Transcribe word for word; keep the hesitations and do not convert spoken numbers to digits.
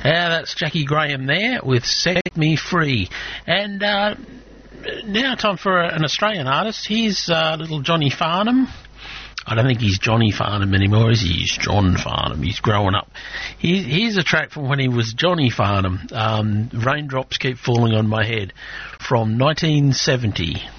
Uh, that's Jackie Graham there with Set Me Free. And uh, now time for an Australian artist. Here's uh, little Johnny Farnham. I don't think he's Johnny Farnham anymore, is he? He's John Farnham. He's growing up. He, here's a track from when he was Johnny Farnham. Um, Raindrops Keep Falling on My Head from nineteen seventy.